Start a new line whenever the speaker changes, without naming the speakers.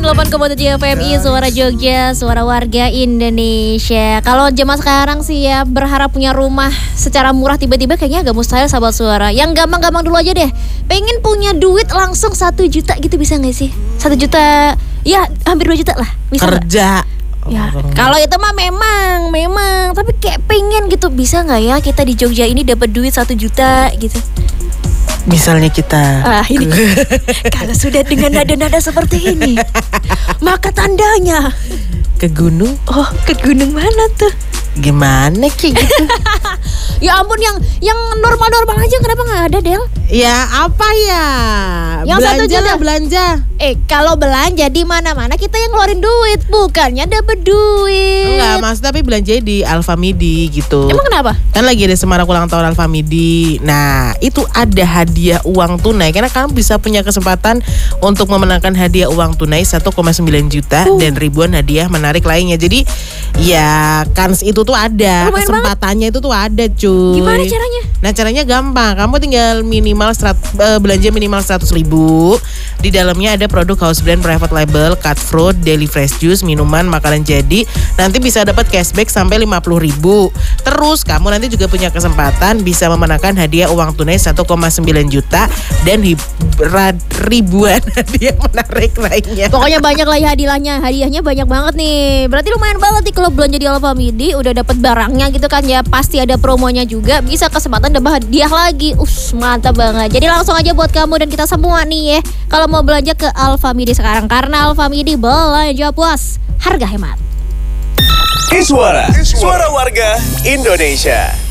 108,7 FMI Suara Jogja, suara warga Indonesia. Kalau zaman sekarang sih ya berharap punya rumah secara murah tiba-tiba kayaknya agak mustahil sahabat suara. Yang gampang-gampang dulu aja deh. Pengen punya duit langsung 1 juta gitu bisa gak sih? 1 juta, ya hampir 2 juta lah. Bisa
kerja.
Ya, kalau itu mah memang. Tapi kayak pengen gitu, bisa nggak ya kita di Jogja ini dapat duit 1 juta gitu?
Misalnya kita
ini kalau sudah dengan nada-nada seperti ini, maka tandanya
ke gunung.
Oh, ke gunung mana tuh?
Gimana kayak gitu?
Ya ampun, yang normal-normal aja kenapa nggak ada, Del?
Ya apa ya?
Yang
belanja lah, belanja.
Kalau belanja di mana-mana kita yang ngeluarin duit, bukannya dapat duit.
Enggak, maksud tapi belanja di Alfamidi gitu.
Emang kenapa?
Kan lagi ada semarak ulang tahun Alfamidi. Nah, itu ada hadiah uang tunai. Karena kamu bisa punya kesempatan untuk memenangkan hadiah uang tunai 1,9 juta dan ribuan hadiah menarik lainnya. Jadi ya kans itu tuh ada,
lumayan
kesempatannya banget. Itu tuh ada, cuy.
Gimana caranya?
Nah, caranya gampang. Kamu tinggal belanja minimal 100 ribu. Di dalamnya ada produk house brand private label, cut fruit, daily fresh juice, minuman, makanan jadi. Nanti bisa dapat cashback sampai 50 ribu. Terus kamu nanti juga punya kesempatan bisa memenangkan hadiah uang tunai 1,9 juta dan ribuan hadiah menarik lainnya.
Pokoknya banyak lah ya hadiahnya banyak banget nih. Berarti lumayan banget nih kalau belanja di Alfamidi udah dapat barangnya gitu kan ya. Pasti ada promonya juga, bisa kesempatan dapat hadiah lagi. Mantap banget. Jadi langsung aja buat kamu dan kita semua nih ya, kalau mau belanja ke Alfamidi sekarang, karena Alfamidi belanja puas, harga hemat.
Suara warga Indonesia.